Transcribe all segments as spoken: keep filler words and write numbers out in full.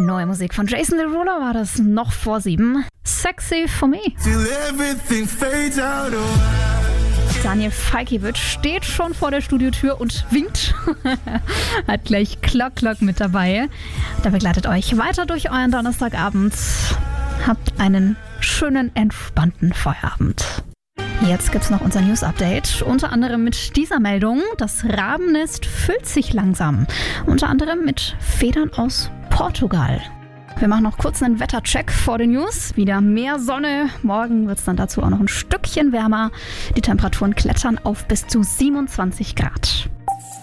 Neue Musik von Jason Derulo war das noch vor sieben. Sexy for me. Daniel Falkiewicz steht schon vor der Studiotür und winkt. Hat gleich Klock Klock mit dabei. Da begleitet euch weiter durch euren Donnerstagabend. Habt einen schönen, entspannten Feierabend. Jetzt gibt's noch unser News-Update, unter anderem mit dieser Meldung: Das Rabennest füllt sich langsam, unter anderem mit Federn aus Portugal. Wir machen noch kurz einen Wettercheck vor den News. Wieder mehr Sonne, morgen wird's dann dazu auch noch ein Stückchen wärmer. Die Temperaturen klettern auf bis zu siebenundzwanzig Grad.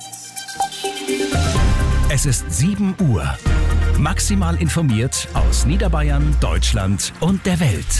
Es ist sieben Uhr. Maximal informiert aus Niederbayern, Deutschland und der Welt.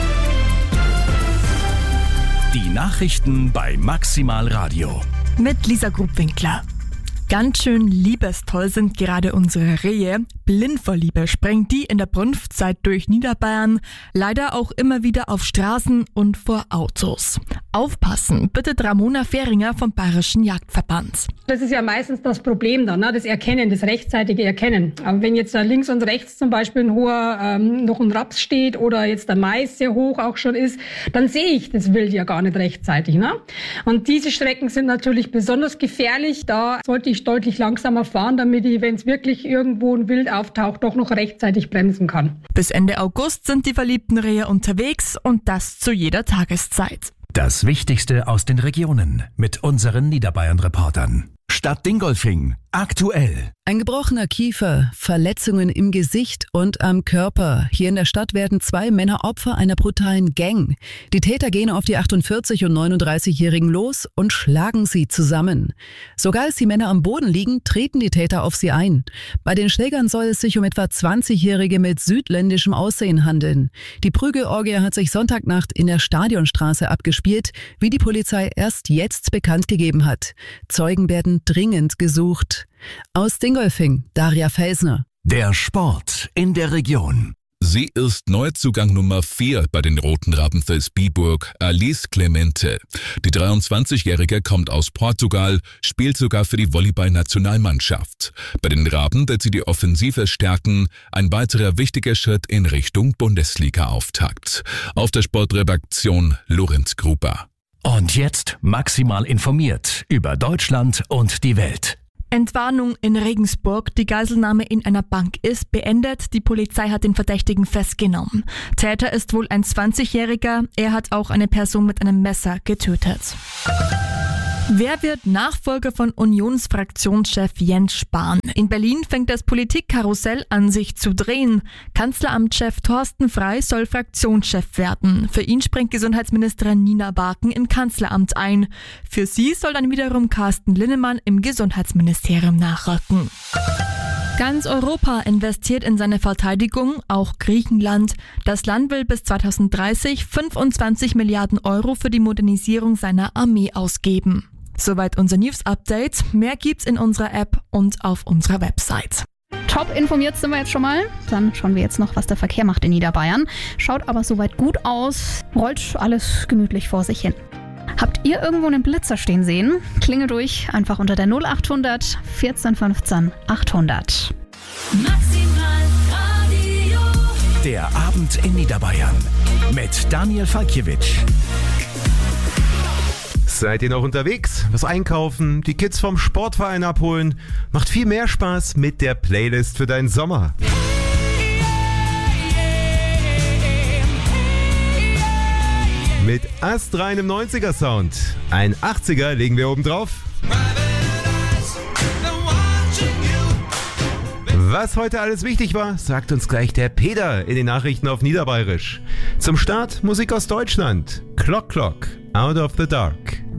Die Nachrichten bei Maximal Radio. Mit Lisa Grubwinkler. Ganz schön liebestoll sind gerade unsere Rehe. Blind vor Liebe sprengen die in der Brunftzeit durch Niederbayern. Leider auch immer wieder auf Straßen und vor Autos. Aufpassen, bittet Ramona Fehringer vom Bayerischen Jagdverband. Das ist ja meistens das Problem dann, ne? Das Erkennen, das rechtzeitige Erkennen. Aber wenn jetzt da links und rechts zum Beispiel ein hoher, ähm, noch ein Raps steht oder jetzt der Mais sehr hoch auch schon ist, dann sehe ich das Wild ja gar nicht rechtzeitig. Ne? Und diese Strecken sind natürlich besonders gefährlich. Da sollte ich deutlich langsamer fahren, damit ich, wenn es wirklich irgendwo ein Wild auftaucht, doch noch rechtzeitig bremsen kann. Bis Ende August sind die verliebten Rehe unterwegs und das zu jeder Tageszeit. Das Wichtigste aus den Regionen mit unseren Niederbayern-Reportern. Stadt Dingolfing. Aktuell. Ein gebrochener Kiefer, Verletzungen im Gesicht und am Körper. Hier in der Stadt werden zwei Männer Opfer einer brutalen Gang. Die Täter gehen auf die achtundvierzig- und neununddreißigjährigen los und schlagen sie zusammen. Sogar als die Männer am Boden liegen, treten die Täter auf sie ein. Bei den Schlägern soll es sich um etwa zwanzigjährige mit südländischem Aussehen handeln. Die Prügelorgie hat sich Sonntagnacht in der Stadionstraße abgespielt, wie die Polizei erst jetzt bekannt gegeben hat. Zeugen werden dringend gesucht. Aus Dingolfing, Daria Felsner. Der Sport in der Region. Sie ist Neuzugang Nummer vier bei den Roten Raben Vilsbiburg, Alice Clemente. Die dreiundzwanzigjährige kommt aus Portugal, spielt sogar für die Volleyball-Nationalmannschaft. Bei den Raben wird sie die Offensive stärken, ein weiterer wichtiger Schritt in Richtung Bundesliga-Auftakt. Auf der Sportredaktion Lorenz Gruber. Und jetzt maximal informiert über Deutschland und die Welt. Entwarnung in Regensburg. Die Geiselnahme in einer Bank ist beendet. Die Polizei hat den Verdächtigen festgenommen. Täter ist wohl ein zwanzigjähriger. Er hat auch eine Person mit einem Messer getötet. Wer wird Nachfolger von Unionsfraktionschef Jens Spahn? In Berlin fängt das Politikkarussell an, sich zu drehen. Kanzleramtschef Thorsten Frey soll Fraktionschef werden. Für ihn springt Gesundheitsministerin Nina Barken im Kanzleramt ein. Für sie soll dann wiederum Carsten Linnemann im Gesundheitsministerium nachrücken. Ganz Europa investiert in seine Verteidigung, auch Griechenland. Das Land will bis zweitausenddreißig fünfundzwanzig Milliarden Euro für die Modernisierung seiner Armee ausgeben. Soweit unser News-Update. Mehr gibt's in unserer App und auf unserer Website. Top informiert sind wir jetzt schon mal. Dann schauen wir jetzt noch, was der Verkehr macht in Niederbayern. Schaut aber soweit gut aus. Rollt alles gemütlich vor sich hin. Habt ihr irgendwo einen Blitzer stehen sehen? Klinge durch, einfach unter der null achthundert vierzehn fünfzehn achthundert. Maximal Radio. Der Abend in Niederbayern mit Daniel Falkiewicz. Seid ihr noch unterwegs? Was einkaufen? Die Kids vom Sportverein abholen? Macht viel mehr Spaß mit der Playlist für deinen Sommer. Mit astreinem neunziger Sound. Ein achtziger legen wir oben drauf. Was heute alles wichtig war, sagt uns gleich der Peter in den Nachrichten auf Niederbayerisch. Zum Start Musik aus Deutschland. Clock Clock, Out of the Dark.